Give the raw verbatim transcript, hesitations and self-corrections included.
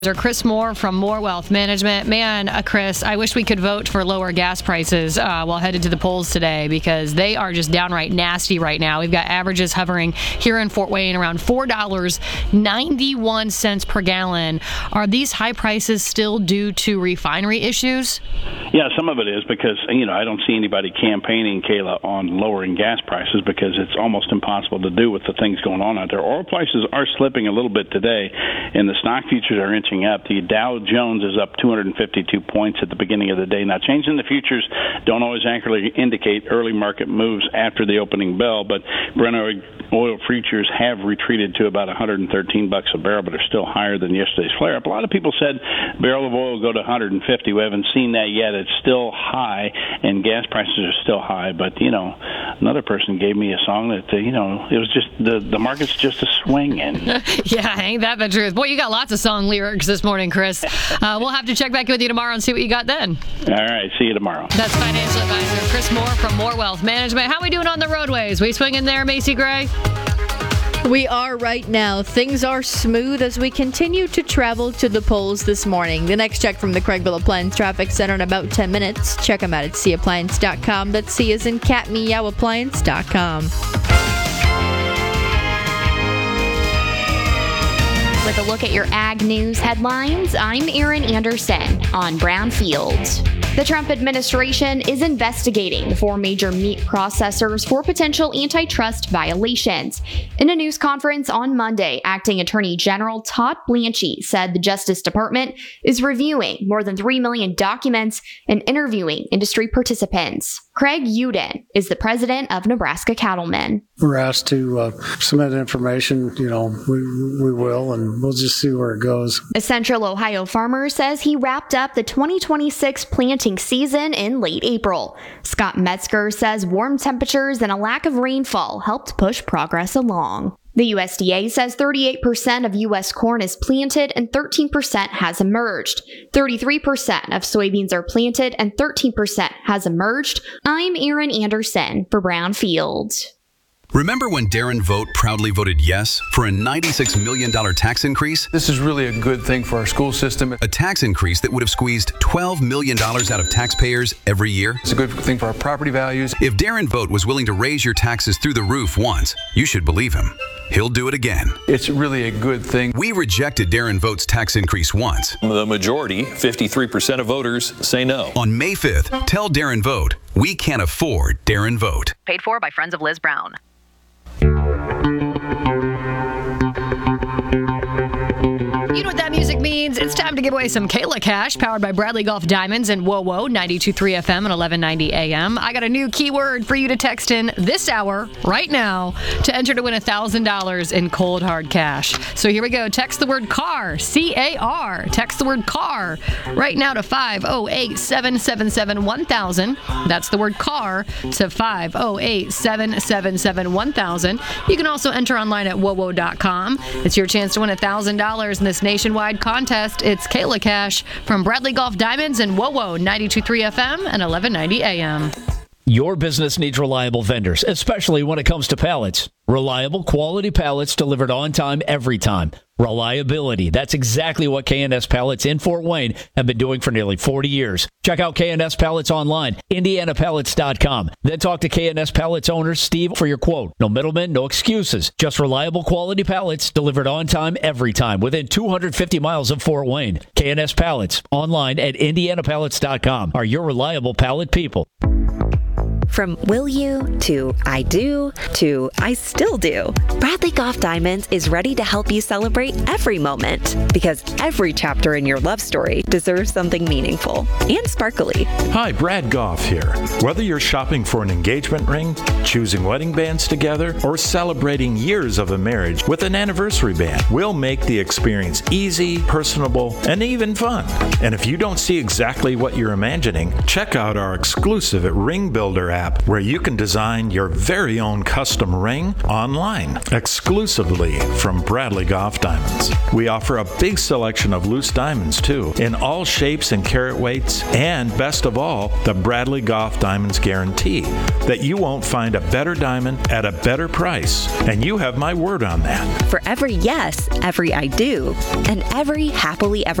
Or Chris Moore from Moore Wealth Management. Man, uh, Chris, I wish we could vote for lower gas prices uh, while headed to the polls today, because they are just downright nasty right now. We've got averages hovering here in Fort Wayne around four dollars and ninety-one cents per gallon. Are these high prices still due to refinery issues? Yeah, some of it is because, you know, I don't see anybody campaigning, Kayla, on lowering gas prices because it's almost impossible to do with the things going on out there. Oil prices are slipping a little bit today, and the stock futures are inching up. The Dow Jones is up two hundred fifty-two points at the beginning of the day. Now, changes in the futures don't always accurately indicate early market moves after the opening bell, but Brent oil futures have retreated to about one hundred thirteen bucks a barrel, but are still higher than yesterday's flare-up. A lot of people said barrel of oil will go to one hundred fifty. We haven't seen that yet. It's still high, and gas prices are still high. But, you know, another person gave me a song that, uh, you know, it was just the, the market's just a swinging. Yeah, ain't that the truth? Boy, you got lots of song lyrics this morning, Chris. Uh, we'll have to check back with you tomorrow and see what you got then. All right, see you tomorrow. That's financial advisor Chris Moore from Moore Wealth Management. How are we doing on the roadways? We swinging there, Macy Gray? We are right now. Things are smooth as we continue to travel to the polls this morning. The next check from the Craigville Appliance Traffic Center in about ten minutes. Check them out at c appliance dot com. That's C as in cat, meow, appliance dot com. With a look at your Ag News headlines, I'm Erin Anderson on Brownfield. The Trump administration is investigating four major meat processors for potential antitrust violations. In a news conference on Monday, Acting Attorney General Todd Blanchie said the Justice Department is reviewing more than three million documents and interviewing industry participants. Craig Uden is the president of Nebraska Cattlemen. We're asked to uh, submit information, you know, we, we will, and we'll just see where it goes. A Central Ohio farmer says he wrapped up the twenty twenty-six planting season in late April. Scott Metzger says warm temperatures and a lack of rainfall helped push progress along. The U S D A says thirty-eight percent of U S corn is planted and thirteen percent has emerged. thirty-three percent of soybeans are planted and thirteen percent has emerged. I'm Erin Anderson for Brownfield. Remember when Darren Vote proudly voted yes for a ninety-six million dollars tax increase? This is really a good thing for our school system. A tax increase that would have squeezed twelve million dollars out of taxpayers every year? It's a good thing for our property values. If Darren Vote was willing to raise your taxes through the roof once, you should believe him. He'll do it again. It's really a good thing. We rejected Darren Vote's tax increase once. The majority, fifty-three percent of voters, say no. On May fifth, tell Darren Vote, we can't afford Darren Vote. Paid for by Friends of Liz Brown. You know what that music means? It's time to give away some Kayla Cash, powered by Bradley Golf Diamonds and Whoa Whoa, ninety-two point three F M and eleven ninety A M. I got a new keyword for you to text in this hour, right now, to enter to win one thousand dollars in cold hard cash. So here we go. Text the word car, C A R. Text the word car right now to five oh eight, seven seven seven, one thousand. That's the word car to five oh eight, seven seven seven, one thousand. You can also enter online at whoa whoa dot com. It's your chance to win one thousand dollars in this nationwide contest. It's Kayla Cash from Bradley Golf Diamonds and Whoa Whoa, ninety-two point three F M and eleven ninety A M. Your business needs reliable vendors, especially when it comes to pallets. Reliable, quality pallets delivered on time, every time. Reliability. That's exactly what K and S Pallets in Fort Wayne have been doing for nearly forty years. Check out K and S Pallets online, indiana pallets dot com. Then talk to K and S Pallets owner Steve for your quote. No middlemen, no excuses. Just reliable, quality pallets delivered on time, every time, within two hundred fifty miles of Fort Wayne. K and S Pallets online at indiana pallets dot com are your reliable pallet people. From will you to I do to I still do, Bradley Golf Diamonds is ready to help you celebrate every moment, because every chapter in your love story deserves something meaningful and sparkly. Hi, Brad Goff here. Whether you're shopping for an engagement ring, choosing wedding bands together, or celebrating years of a marriage with an anniversary band, we'll make the experience easy, personable, and even fun. And if you don't see exactly what you're imagining, check out our exclusive Ring Builder app app where you can design your very own custom ring online exclusively from Bradley Golf Diamonds. We offer a big selection of loose diamonds too, in all shapes and carat weights, and best of all, the Bradley Golf Diamonds guarantee that you won't find a better diamond at a better price, and you have my word on that. For every yes, every I do, and every happily ever